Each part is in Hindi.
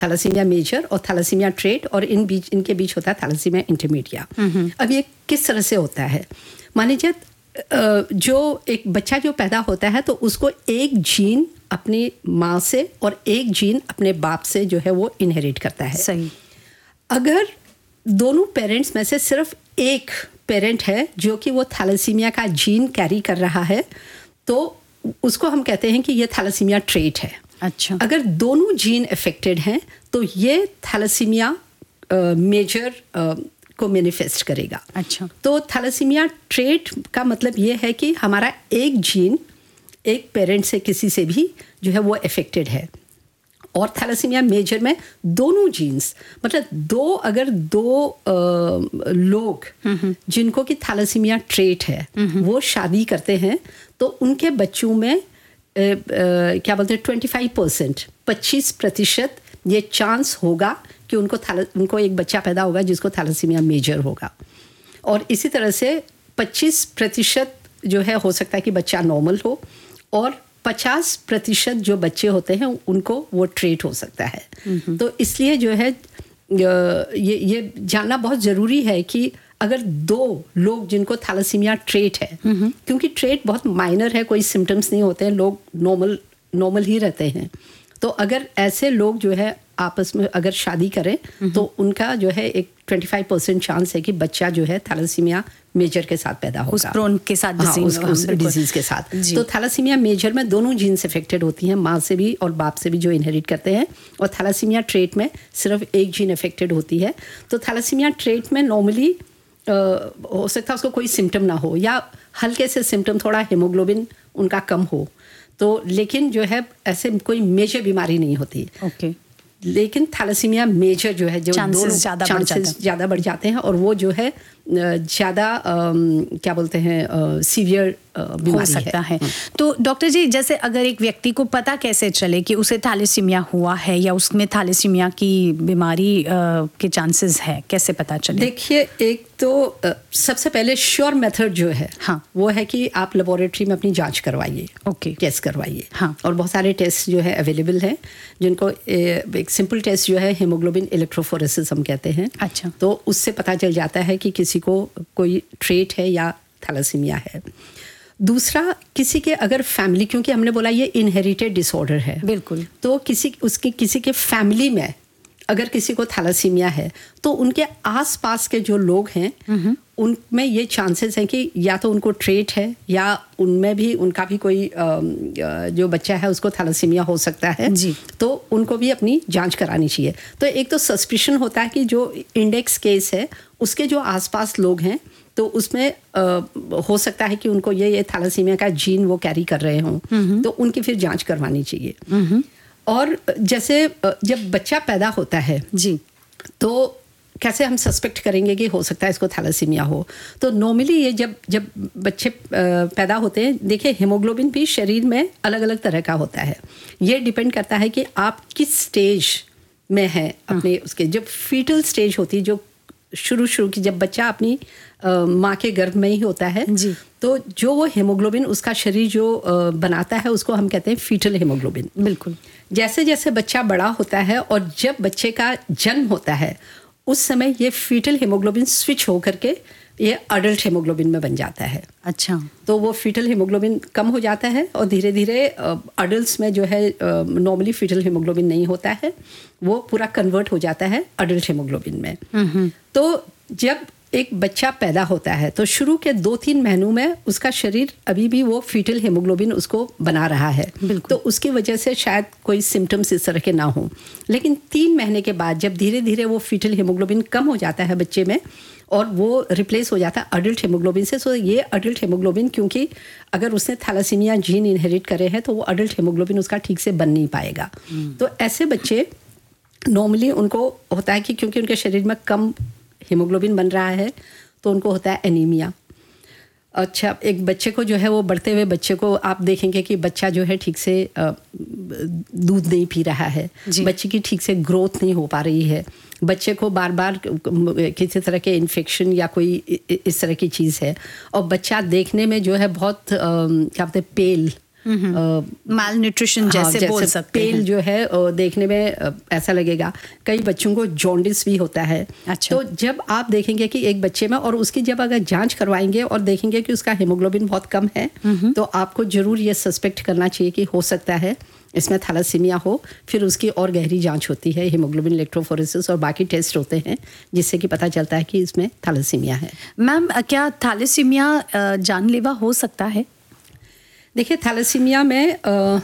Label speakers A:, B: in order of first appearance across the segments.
A: थैलेसीमिया मेजर और थैलेसीमिया ट्रेट, और इनके बीच होता है थैलेसीमिया इंटरमीडिया। अब ये किस तरह से होता है? मान लीजिए जो एक बच्चा जो पैदा होता है तो उसको एक जीन अपनी माँ से और एक जीन अपने बाप से जो है वो इनहेरिट करता है।
B: सही।
A: अगर दोनों पेरेंट्स में से सिर्फ एक पेरेंट है जो कि वो थैलेसीमिया का जीन कैरी कर रहा है तो उसको हम कहते हैं कि ये थैलेसीमिया ट्रेट है।
B: अच्छा।
A: अगर दोनों जीन अफेक्टेड हैं तो ये थैलेसीमिया मेजर को मैनिफेस्ट करेगा।
B: अच्छा।
A: तो थैलेसीमिया ट्रेट का मतलब ये है कि हमारा एक जीन एक पेरेंट से किसी से भी जो है वो अफेक्टेड है, और थैलेसीमिया मेजर में दोनों जीन्स, मतलब अगर दो लोग जिनको कि थैलेसीमिया ट्रेट है वो शादी करते हैं तो उनके बच्चों में क्या बोलते हैं 25% ये चांस होगा कि उनको एक बच्चा पैदा होगा जिसको थैलेसीमिया मेजर होगा, और इसी तरह से 25% जो है हो सकता है कि बच्चा नॉर्मल हो, और 50% जो बच्चे होते हैं उनको वो ट्रेट हो सकता है। तो इसलिए जो है ये जानना बहुत ज़रूरी है कि अगर दो लोग जिनको थैलेसीमिया ट्रेट है, क्योंकि ट्रेट बहुत माइनर है, कोई सिम्टम्स नहीं होते हैं, लोग नॉर्मल ही रहते हैं, तो अगर ऐसे लोग जो है आपस में अगर शादी करें तो उनका जो है एक 25% चांस है कि बच्चा जो है थैलेसीमिया मेजर के साथ पैदा होगा,
B: उस प्रोन के साथ,
A: उस डिजीज के साथ। तो थैलेसीमिया मेजर में दोनों जीन्स अफेक्टेड होती हैं, माँ से भी और बाप से भी जो इनहेरिट करते हैं, और थैलेसीमिया ट्रेट में सिर्फ एक जीन अफेक्टेड होती है। तो थैलेसीमिया ट्रेट में नॉर्मली हो सकता है उसको कोई सिम्टम ना हो या हल्के से सिम्टम, थोड़ा हीमोग्लोबिन उनका कम हो, तो लेकिन जो है ऐसे कोई मेजर बीमारी नहीं होती।
B: ओके।
A: लेकिन थैलेसीमिया मेजर जो है जो
B: चांसेस
A: ज़्यादा बढ़ जाते हैं, और वो जो है ज़्यादा क्या बोलते हैं सीवियर
B: हो सकता है। तो डॉक्टर जी, जैसे अगर एक व्यक्ति को पता कैसे चले कि उसे थैलेसीमिया हुआ है या उसमें थैलेसीमिया की बीमारी के चांसेस है, कैसे पता चले?
A: देखिए, एक तो सबसे पहले श्योर मेथड जो है वो है कि आप लेबोरेटरी में अपनी जांच करवाइए।
B: ओके।
A: टेस्ट करवाइए। और बहुत सारे टेस्ट जो है अवेलेबल हैं, जिनको एक सिंपल टेस्ट जो है हीमोग्लोबिन इलेक्ट्रोफोरेसिस हम कहते हैं।
B: अच्छा।
A: तो उससे पता चल जाता है कि किसी को कोई ट्रेट है या थैलेसीमिया है। दूसरा, किसी के अगर फैमिली, क्योंकि हमने बोला ये इनहेरिटेड डिसऑर्डर है,
B: बिल्कुल,
A: तो किसी के फैमिली में अगर किसी को थैलेसीमिया है तो उनके आसपास के जो लोग हैं उनमें ये चांसेस हैं कि या तो उनको ट्रेट है या उनमें भी उनका भी कोई जो बच्चा है उसको थैलेसीमिया हो सकता है
B: जी। तो
A: उनको भी अपनी जांच करानी चाहिए। तो एक तो सस्पिशन होता है कि जो इंडेक्स केस है उसके जो आसपास लोग हैं तो उसमें हो सकता है कि उनको ये थैलेसीमिया का जीन वो कैरी कर रहे हों, तो उनकी फिर जांच करवानी चाहिए। और जैसे जब बच्चा पैदा होता है
B: जी,
A: तो कैसे हम सस्पेक्ट करेंगे कि हो सकता है इसको थैलेसीमिया हो? तो नॉर्मली ये जब बच्चे पैदा होते हैं, देखिए हीमोग्लोबिन भी शरीर में अलग अलग तरह का होता है। ये डिपेंड करता है कि आप किस स्टेज में हैं अपने उसके। जब फीटल स्टेज होती है, जो शुरू की, जब बच्चा अपनी माँ के गर्भ में ही होता है
B: जी,
A: तो जो वो हीमोग्लोबिन उसका शरीर जो बनाता है उसको हम कहते हैं फीटल हीमोग्लोबिन।
B: बिल्कुल।
A: जैसे जैसे बच्चा बड़ा होता है और जब बच्चे का जन्म होता है उस समय ये फीटल हीमोग्लोबिन स्विच होकर के ये अडल्ट हीमोग्लोबिन में बन जाता है।
B: अच्छा।
A: तो वो फीटल हीमोग्लोबिन कम हो जाता है और धीरे धीरे अडल्ट्स में जो है नॉर्मली फीटल हीमोग्लोबिन नहीं होता है, वो पूरा कन्वर्ट हो जाता है अडल्ट हीमोग्लोबिन में। तो जब एक बच्चा पैदा होता है तो शुरू के 2-3 महीनों में उसका शरीर अभी भी वो फीटल हीमोग्लोबिन उसको बना रहा है, तो उसकी वजह से शायद कोई सिम्टम्स इस तरह के ना हो। लेकिन 3 महीने के बाद जब धीरे धीरे वो फीटल हीमोग्लोबिन कम हो जाता है बच्चे में और वो रिप्लेस हो जाता है अडल्ट हीमोग्लोबिन से, सो ये अडल्ट हीमोग्लोबिन, क्योंकि अगर उसने थैलेसीमिया जीन इनहेरिट करे हैं तो वो अडल्ट हीमोग्लोबिन उसका ठीक से बन नहीं पाएगा। तो ऐसे बच्चे नॉर्मली उनको होता है कि क्योंकि उनके शरीर में कम हीमोग्लोबिन बन रहा है तो उनको होता है एनीमिया। अच्छा, एक बच्चे को जो है वो बढ़ते हुए बच्चे को आप देखेंगे कि बच्चा जो है ठीक से दूध नहीं पी रहा है, बच्चे की ठीक से ग्रोथ नहीं हो पा रही है, बच्चे को बार बार किसी तरह के इन्फेक्शन या कोई इस तरह की चीज़ है, और बच्चा देखने में जो है बहुत क्या बोलते हैं पेल
B: माल न्यूट्रिशन जैसे बोल सकते हैं।
A: पेल जो है देखने में ऐसा लगेगा। कई बच्चों को जॉन्डिस भी होता है।
B: अच्छा।
A: तो जब आप देखेंगे कि एक बच्चे में, और उसकी जब अगर जांच करवाएंगे और देखेंगे कि उसका हीमोग्लोबिन बहुत कम है, तो आपको जरूर ये सस्पेक्ट करना चाहिए कि हो सकता है इसमें थैलेसीमिया हो। फिर उसकी और गहरी जांच होती है, हीमोग्लोबिन इलेक्ट्रोफोरेसिस और बाकी टेस्ट होते हैं, जिससे कि पता चलता है कि इसमें थैलेसीमिया है।
B: मैम, क्या थैलेसीमिया जानलेवा हो सकता है?
A: देखिए, थैलेसीमिया में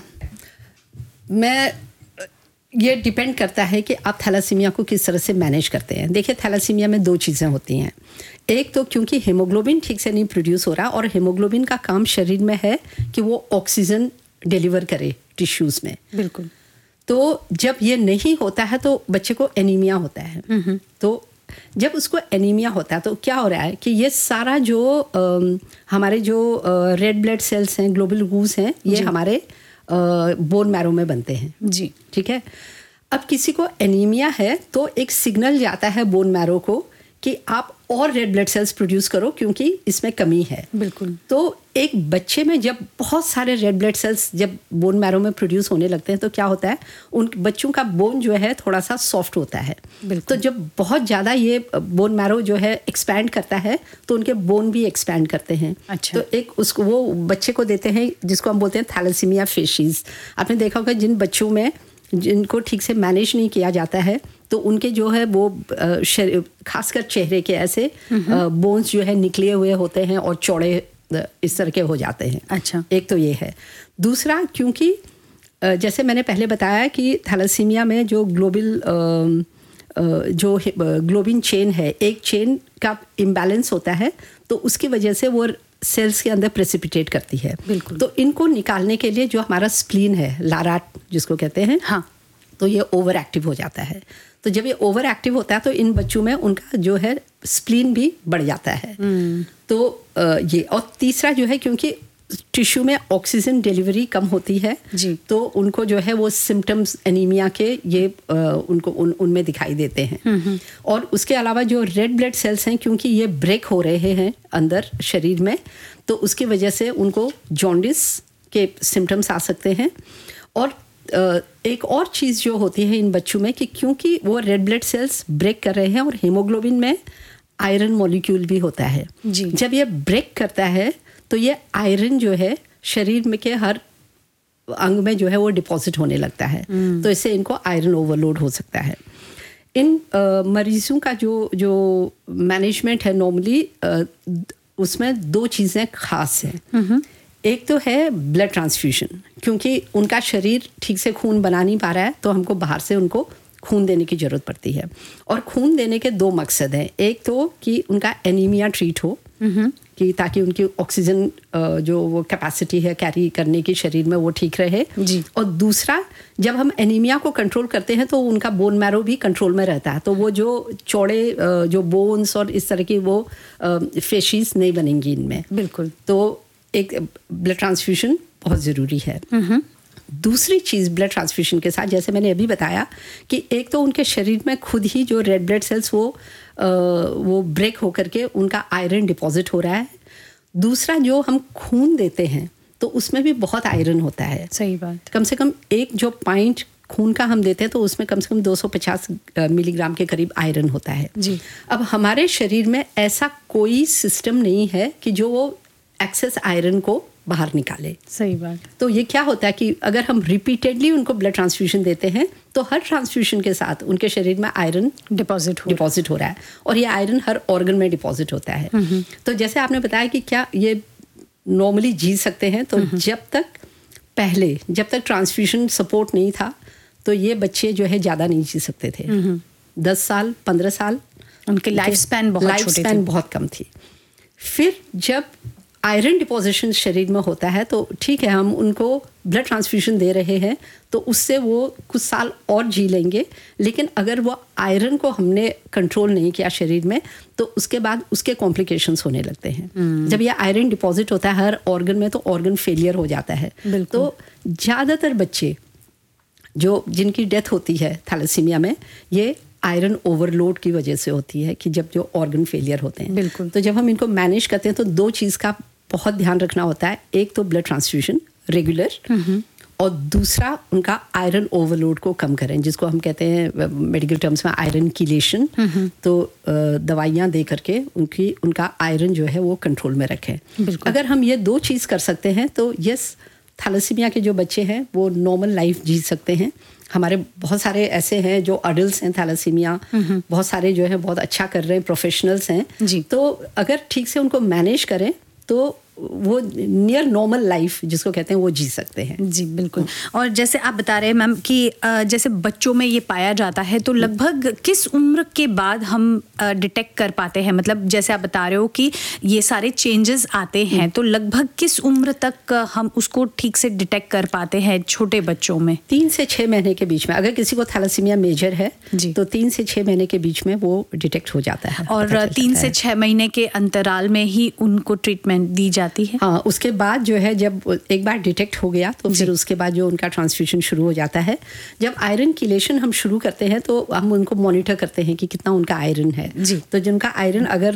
A: ये डिपेंड करता है कि आप थैलेसीमिया को किस तरह से मैनेज करते हैं। देखिए, थैलेसीमिया में 2 चीज़ें होती हैं। एक तो क्योंकि हीमोग्लोबिन ठीक से नहीं प्रोड्यूस हो रहा, और हीमोग्लोबिन का काम शरीर में है कि वो ऑक्सीजन डिलीवर करे टिश्यूज़ में।
B: बिल्कुल।
A: तो जब ये नहीं होता है तो बच्चे को एनीमिया होता है। तो जब उसको एनीमिया होता है तो क्या हो रहा है कि ये सारा जो हमारे जो रेड ब्लड सेल्स हैं, ग्लोबुलस हैं, ये हमारे बोन मैरो में बनते हैं
B: जी।
A: ठीक है। अब किसी को एनीमिया है तो एक सिग्नल जाता है बोन मैरो को कि आप और रेड ब्लड सेल्स प्रोड्यूस करो, क्योंकि इसमें कमी है।
B: बिल्कुल।
A: तो एक बच्चे में जब बहुत सारे रेड ब्लड सेल्स जब बोन मैरो में प्रोड्यूस होने लगते हैं तो क्या होता है, उन बच्चों का बोन जो है थोड़ा सा सॉफ्ट होता है। तो जब बहुत ज़्यादा ये बोन मैरो जो है एक्सपैंड करता है तो उनके बोन भी एक्सपैंड करते हैं।
B: अच्छा।
A: तो एक उसको वो बच्चे को देते हैं जिसको हम बोलते हैं थैलेसीमिया फेशिस। आपने देखा होगा जिन बच्चों में जिनको ठीक से मैनेज नहीं किया जाता है तो उनके जो है वो खासकर चेहरे के ऐसे बोन्स जो है निकले हुए होते हैं और चौड़े इस तरह के हो जाते हैं।
B: अच्छा।
A: एक तो ये है। दूसरा, क्योंकि जैसे मैंने पहले बताया कि थैलेसीमिया में जो ग्लोबिन चेन है, एक चेन का इम्बैलेंस होता है, तो उसकी वजह से वो सेल्स के अंदर प्रेसिपिटेट करती है।
B: बिल्कुल।
A: तो इनको निकालने के लिए जो हमारा स्प्लीन है, लाराट जिसको कहते हैं,
B: हाँ,
A: तो ये ओवर एक्टिव हो जाता है। तो जब ये ओवर एक्टिव होता है तो इन बच्चों में उनका जो है स्प्लीन भी बढ़ जाता है। तो ये, और तीसरा जो है क्योंकि टिश्यू में ऑक्सीजन डिलीवरी कम होती है
B: जी।
A: तो उनको जो है वो सिम्टम्स एनीमिया के ये उनको उनमें दिखाई देते हैं। और उसके अलावा जो रेड ब्लड सेल्स हैं, क्योंकि ये ब्रेक हो रहे हैं अंदर शरीर में, तो उसकी वजह से उनको जॉन्डिस के सिम्टम्स आ सकते हैं। और एक और चीज़ जो होती है इन बच्चों में कि क्योंकि वो रेड ब्लड सेल्स ब्रेक कर रहे हैं और हीमोग्लोबिन में आयरन मॉलिक्यूल भी होता है
B: जी।
A: जब ये ब्रेक करता है तो ये आयरन जो है शरीर में के हर अंग में जो है वो डिपॉजिट होने लगता है। तो इससे इनको आयरन ओवरलोड हो सकता है। इन मरीजों का जो मैनेजमेंट है नॉर्मली उसमें 2 चीज़ें खास हैं। एक तो है ब्लड ट्रांसफ्यूजन, क्योंकि उनका शरीर ठीक से खून बना नहीं पा रहा है तो हमको बाहर से उनको खून देने की ज़रूरत पड़ती है। और खून देने के 2 मकसद हैं। एक तो कि उनका एनीमिया ट्रीट हो, कि ताकि उनकी ऑक्सीजन जो वो कैपेसिटी है कैरी करने की शरीर में वो ठीक रहे
B: जी।
A: और दूसरा, जब हम एनीमिया को कंट्रोल करते हैं तो उनका बोन मैरो भी कंट्रोल में रहता है, तो वो जो चौड़े जो बोन्स और इस तरह की वो फेशिस नहीं बनेंगी इनमें।
B: बिल्कुल।
A: तो एक ब्लड ट्रांसफ्यूजन बहुत ज़रूरी है। दूसरी चीज़ ब्लड ट्रांसफ्यूजन के साथ, जैसे मैंने अभी बताया कि एक तो उनके शरीर में खुद ही जो रेड ब्लड सेल्स वो ब्रेक होकर के उनका आयरन डिपॉजिट हो रहा है। दूसरा, जो हम खून देते हैं तो उसमें भी बहुत आयरन होता है।
B: सही बात।
A: कम से कम एक जो पॉइंट खून का हम देते हैं तो उसमें कम से कम 250 मिलीग्राम के करीब आयरन होता है
B: जी।
A: अब हमारे शरीर में ऐसा कोई सिस्टम नहीं है कि जो वो एक्सेस आयरन को बाहर निकाले।
B: सही बात।
A: तो ये क्या होता है कि अगर हम रिपीटेडली उनको ब्लड ट्रांसफ्यूजन देते हैं तो हर ट्रांसफ्यूजन के साथ उनके शरीर में आयरन डिपॉजिट हो रहा है और ये आयरन हर ऑर्गन में डिपॉजिट होता है। तो जैसे आपने बताया कि क्या ये नॉर्मली जी सकते हैं, तो जब तक ट्रांसफ्यूजन सपोर्ट नहीं था तो ये बच्चे जो है ज़्यादा नहीं जी सकते थे। 10 साल 15 साल
B: उनके लाइफ स्पैन
A: बहुत कम थी। फिर जब आयरन डिपोजिशन शरीर में होता है तो ठीक है, हम उनको ब्लड ट्रांसफ्यूजन दे रहे हैं तो उससे वो कुछ साल और जी लेंगे, लेकिन अगर वो आयरन को हमने कंट्रोल नहीं किया शरीर में तो उसके बाद उसके कॉम्प्लिकेशंस होने लगते हैं। जब ये आयरन डिपॉजिट होता है हर ऑर्गन में तो ऑर्गन फेलियर हो जाता है। तो ज़्यादातर बच्चे जिनकी डेथ होती है थैलेसीमिया में, ये आयरन ओवरलोड की वजह से होती है कि जब जो ऑर्गन फेलियर होते हैं।
B: बिल्कुल।
A: तो जब हम इनको मैनेज करते हैं तो 2 चीज़ का बहुत ध्यान रखना होता है। एक तो ब्लड ट्रांसफ्यूजन रेगुलर, और दूसरा उनका आयरन ओवरलोड को कम करें, जिसको हम कहते हैं मेडिकल टर्म्स में आयरन कीलेशन। तो दवाइयाँ दे करके उनका आयरन जो है वो कंट्रोल में रखें। अगर हम ये 2 चीज़ कर सकते हैं तो यस, थैलेसीमिया के जो बच्चे हैं वो नॉर्मल लाइफ जी सकते हैं। हमारे बहुत सारे ऐसे हैं जो अडल्ट हैं थैलेसीमिया, बहुत सारे जो है बहुत अच्छा कर रहे हैं, प्रोफेशनल्स हैं। तो अगर ठीक से उनको मैनेज करें तो वो नियर नॉर्मल लाइफ जिसको कहते हैं वो जी सकते हैं।
B: जी बिल्कुल। और जैसे आप बता रहे हैं मैम कि जैसे बच्चों में ये पाया जाता है, तो लगभग किस उम्र के बाद हम डिटेक्ट कर पाते हैं? मतलब जैसे आप बता रहे हो कि ये सारे चेंजेस आते हैं, तो लगभग किस उम्र तक हम उसको ठीक से डिटेक्ट कर पाते हैं छोटे बच्चों में?
A: 3 से 6 महीने के बीच में, अगर किसी को थैलेसीमिया मेजर है तो 3 से 6 महीने के बीच में वो डिटेक्ट हो जाता है।
B: और 3 से 6 महीने के अंतराल में ही उनको ट्रीटमेंट दी जाती है?
A: हाँ, उसके बाद जो है जब एक बार डिटेक्ट हो गया तो फिर उसके बाद जो उनका ट्रांसफ्यूजन शुरू हो जाता है। जब आयरन कीलेशन हम शुरू करते हैं तो हम उनको मॉनिटर करते हैं कि कितना उनका आयरन है। तो जिनका आयरन अगर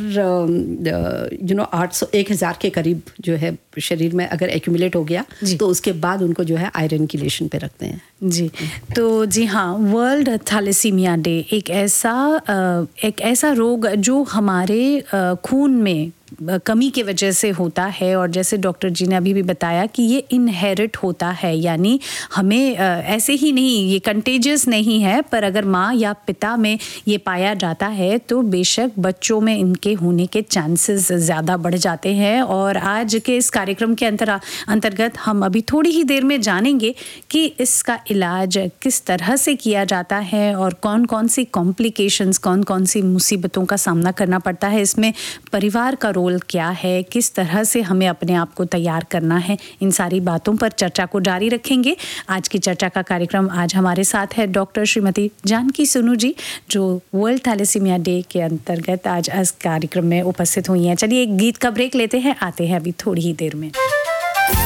A: 1000 के करीब जो है शरीर में अगर एक्यूमुलेट हो गया तो उसके बाद उनको जो है आयरन कीलेशन पे रखते हैं।
B: जी, तो जी हाँ, वर्ल्ड थैलेसीमिया डे एक ऐसा रोग जो हमारे खून में कमी की वजह से होता है, और जैसे डॉक्टर जी ने अभी भी बताया कि ये इनहेरिट होता है, यानी हमें ऐसे ही नहीं, ये कंटेजियस नहीं है, पर अगर माँ या पिता में ये पाया जाता है तो बेशक बच्चों में इनके होने के चांसेस ज़्यादा बढ़ जाते हैं। और आज के इस कार्यक्रम के अंतर्गत हम अभी थोड़ी ही देर में जानेंगे कि इसका इलाज किस तरह से किया जाता है और कौन कौन सी कॉम्प्लिकेशंस, कौन कौन सी मुसीबतों का सामना करना पड़ता है, इसमें परिवार का रोल क्या है, किस तरह से हमें अपने आप को तैयार करना है। इन सारी बातों पर चर्चा को जारी रखेंगे। आज की चर्चा का कार्यक्रम, आज हमारे साथ है डॉक्टर श्रीमती जानकी सुनू जी, जो वर्ल्ड थैलेसीमिया डे के अंतर्गत आज इस कार्यक्रम में उपस्थित हुई हैं। चलिए एक गीत का ब्रेक लेते हैं, आते हैं अभी थोड़ी ही देर में।